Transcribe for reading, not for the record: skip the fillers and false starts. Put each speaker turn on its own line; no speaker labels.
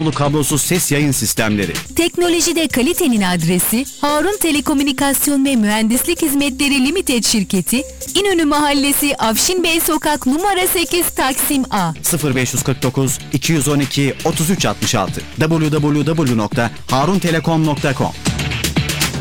dolu kablosuz ses yayın sistemleri.
Teknolojide kalitenin adresi Harun Telekomünikasyon ve Mühendislik Hizmetleri Limited şirketi, İnönü Mahallesi, Afşin Bey Sokak numara 8 Taksim A.
0549 212 3366 www.haruntelekom.com